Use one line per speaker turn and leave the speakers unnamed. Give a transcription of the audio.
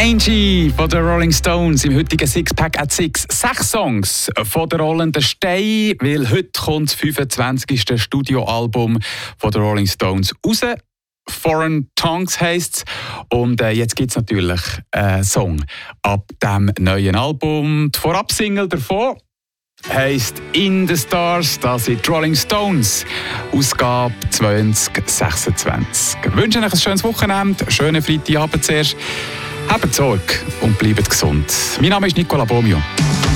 Angie von den Rolling Stones im heutigen Sixpack at Six. 6 Songs von der rollenden Steine, weil heute kommt das 25. Studioalbum von den Rolling Stones raus. Foreign Tongues heisst es. Und jetzt gibt es natürlich einen Song ab dem neuen Album. Die Vorabsingle davon heisst In the Stars. Das sind die Rolling Stones, Ausgabe 2026. Ich wünsche euch ein schönes Wochenende, einen schönen Freitagabend zuerst. Habt Sorge und bleibt gesund. Mein Name ist Nicola Bomio.